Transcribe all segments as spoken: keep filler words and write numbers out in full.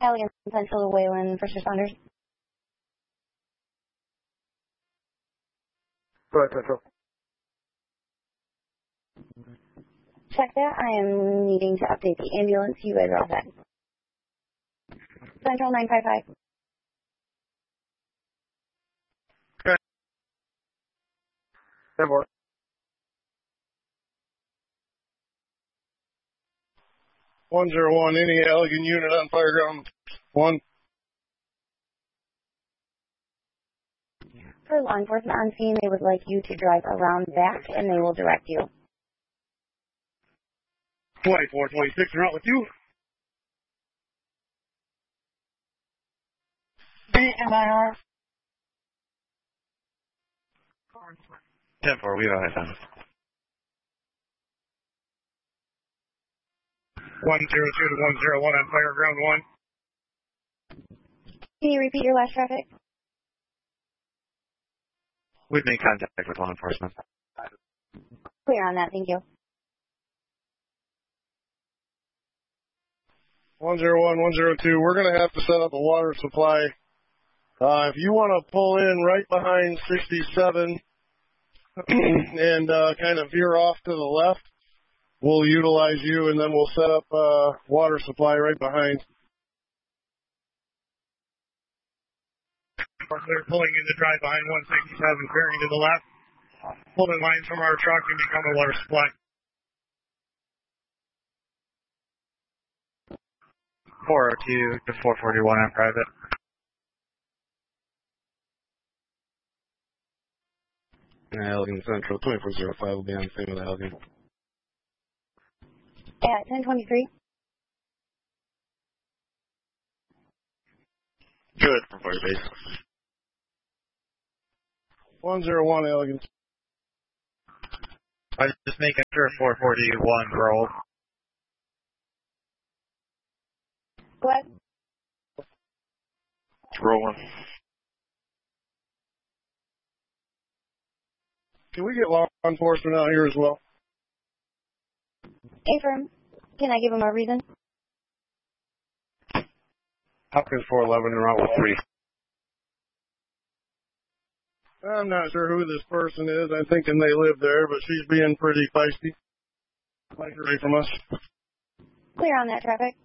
Allegan Central Wayland, first responders. Go ahead, Central. Check that. I am needing to update the ambulance. You guys are all set. Central nine five five. Okay. ten four. one zero one, any Allegan unit on fire ground one. For law enforcement on scene, they would like you to drive around back and they will direct you. twenty-four twenty-six, are out with you. B M I R. ten four, we have time. one zero two to one zero one on fire ground one. Can you repeat your last traffic? We've made contact with law enforcement. Clear on that, thank you. one zero one, one zero two, we're going to have to set up a water supply. Uh, if you want to pull in right behind sixty-seven and uh, kind of veer off to the left, we'll utilize you and then we'll set up uh, water supply right behind. They're pulling in the drive behind one sixty-seven, veering to the left, pulling lines from our truck and become a water supply. four oh two to four forty-one on private. Allegan Central, twenty-four oh five will be on scene with Allegan. Yeah, ten twenty-three. Good from fire base. one zero one, Allegan. I was just making sure four forty-one rolled. Go ahead. Rolling. Can we get law enforcement out here as well? Affirm. Can I give them a reason? Hopkins four eleven and Route three. I'm not sure who this person is. I'm thinking they live there, but she's being pretty feisty. Like away from us. Clear on that traffic.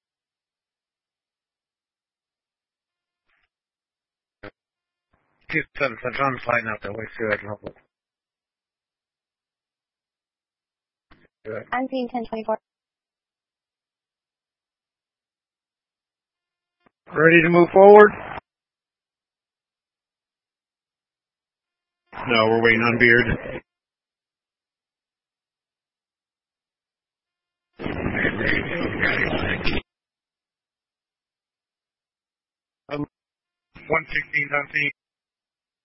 two seven Central, I'm sliding out that way too. I can help it. I'm seeing ten twenty-four. Ready to move forward? No, we're waiting on Beard. Um, one sixteen on scene.